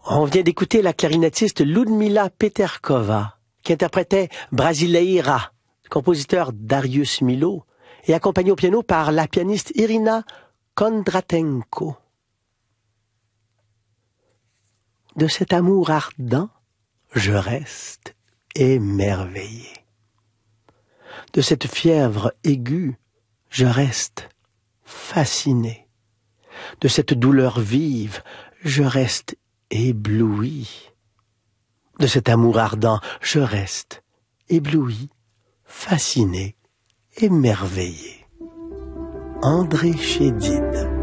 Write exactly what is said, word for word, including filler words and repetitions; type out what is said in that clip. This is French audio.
On vient d'écouter la clarinettiste Ludmila Peterkova, qui interprétait Brasileira, compositeur Darius Milhaud, et accompagnée au piano par la pianiste Irina Kondratenko. De cet amour ardent, je reste émerveillé. De cette fièvre aiguë, je reste fasciné. De cette douleur vive, je reste ébloui. De cet amour ardent, je reste ébloui, fasciné, émerveillé. André Chédid.